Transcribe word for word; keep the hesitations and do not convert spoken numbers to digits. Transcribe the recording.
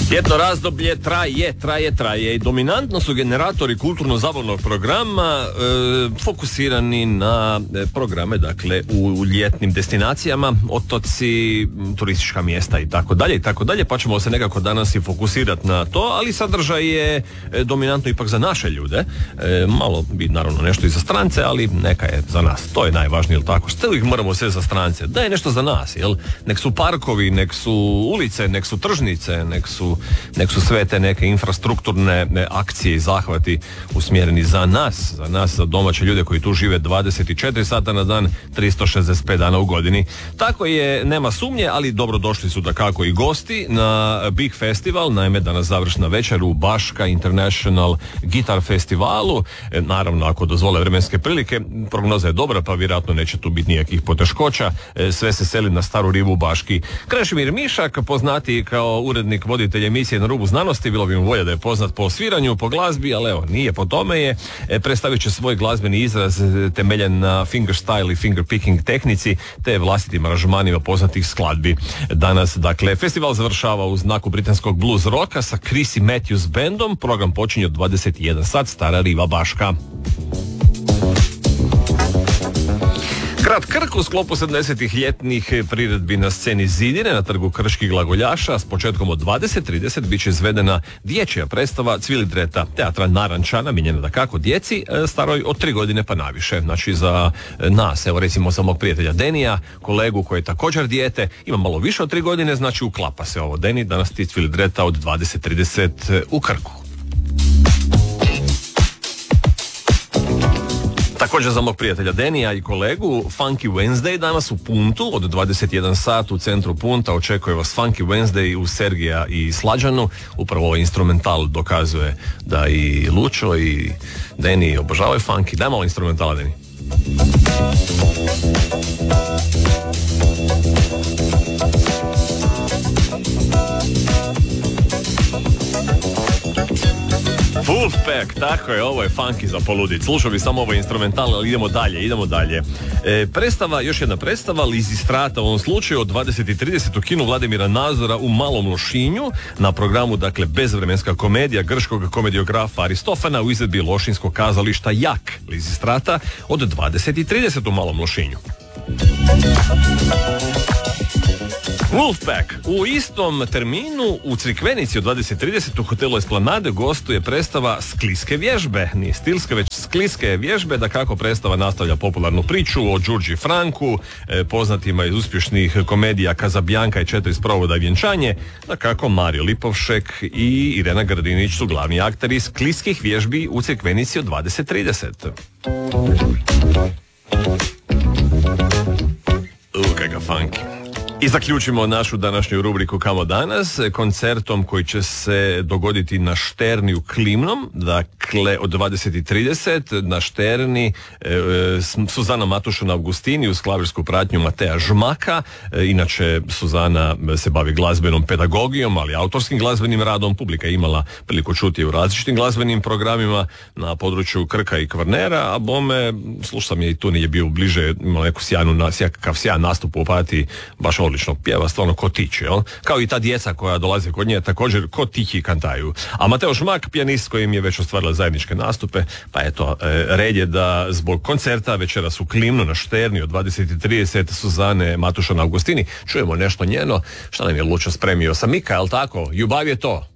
Ljetno razdoblje traje, traje, traje i dominantno su generatori kulturno-zabavnog programa e, fokusirani na programe, dakle, u, u ljetnim destinacijama, otoci, turistička mjesta i tako dalje i tako dalje, pa ćemo se nekako danas i fokusirati na to, ali sadržaj je e, dominantno ipak za naše ljude. E, malo bi naravno nešto i za strance, ali neka je za nas. To je najvažnije, jel tako? Što uvijek moramo sve za strance? Da je nešto za nas, jel? Nek su parkovi, nek su ulice, nek su tržnice, nek su nek su sve te neke infrastrukturne akcije i zahvati usmjereni za nas, za nas, za domaće ljude koji tu žive dvadeset četiri sata na dan, tristo šezdeset pet dana u godini. Tako je, nema sumnje, ali dobrodošli su dakako i gosti na Big Festival, naime danas završna večer u Baška International Guitar Festivalu. E, naravno, ako dozvole vremenske prilike, prognoza je dobra, pa vjerojatno neće tu biti nijakih poteškoća. E, sve se seli na Staru rivu u Baški. Krešimir Mišak, poznati kao urednik, voditelj emisije Na rubu znanosti, bilo bi mu volja da je poznat po sviranju, po glazbi, ali evo, nije, po tome je. E, predstavit će svoj glazbeni izraz temeljen na fingerstyle i fingerpicking tehnici, te vlastitim aranžmanima poznatih skladbi. Danas, dakle, festival završava u znaku britanskog blues roka sa Chrissy Matthews bandom. Program počinje od dvadeset jedan sat, Stara riva Baška. Grad Krk u sklopu sedamdesetih ljetnih priredbi na sceni Zidine na trgu Krških glagoljaša s početkom od dvadeset trideset bit će izvedena dječja predstava Cvilidreta teatra Naranča, namijenjena dakako djeci staroj od tri godine pa naviše. Znači za nas, evo recimo za mog prijatelja Denija, kolegu koji je također dijete, ima malo više od tri godine, znači uklapa se ovo. Deni, danas ti Cvilidreta od dvadeset trideset u Krku. Također za mog prijatelja Denija i kolegu, Funky Wednesday danas u Puntu od dvadeset jedan sat u centru Punta. Očekuje vas Funky Wednesday u Sergija i Slađanu. Upravo ovaj instrumental dokazuje da i Lučo i Deni obožavaju funky. Daj malo instrumentala, Deni. Wolfpack, tako je, ovo je funky za poludit. Slušao bi samo ovo instrumental, ali idemo dalje, idemo dalje. E, predstava, još jedna predstava, Lizistrata u ovom slučaju od dvadeset trideset u kinu Vladimira Nazora u Malom Lošinju. Na programu, dakle, bezvremenska komedija grčkog komediografa Aristofana u izvedbi Lošinskog kazališta Jak. Lizistrata od dvadeset trideset u Malom Lošinju. Wolfpack. U istom terminu u Crikvenici od dvadeset trideset u hotelu Esplanade gostuje predstava Skliske vježbe. Nije stilske, već skliske vježbe. Da kako predstava nastavlja popularnu priču o Đurđi Franku, eh, poznatima iz uspješnih komedija Kazabjanka i Četiri sprovoda i vjenčanje. Da kako Mario Lipovšek i Irena Grdinić su glavni akteri Skliskih vježbi u Crikvenici od dvadeset trideset. U, kakav funky. I zaključimo našu današnju rubriku Kamo danas koncertom koji će se dogoditi na Šterni u Klimnom, dakle od dvadeset trideset na Šterni e, Suzana Matuša na Augustini uz klavirsku pratnju Mateja Žmaka. E, inače Suzana se bavi glazbenom pedagogijom, ali autorskim glazbenim radom. Publika je imala priliku čuti u različitim glazbenim programima na području Krka i Kvarnera, a bome, slušam je i tu nije bio bliže, imala neku sjajnu, sjakav sjajan nastup u Opatiji, baš odlično pjeva, stvarno ko tići, jel? Kao i ta djeca koja dolaze kod nje, također ko tihi kantaju. A Mateo Šmak, pijanist kojim je već ostvarila zajedničke nastupe, pa eto, e, red je da zbog koncerta večeras u Klimnu na Šterni od dvadeset trideset Suzane Matuša na Augustini čujemo nešto njeno, šta nam je Lučo spremio sa Mika, jel tako? Ljubav je to.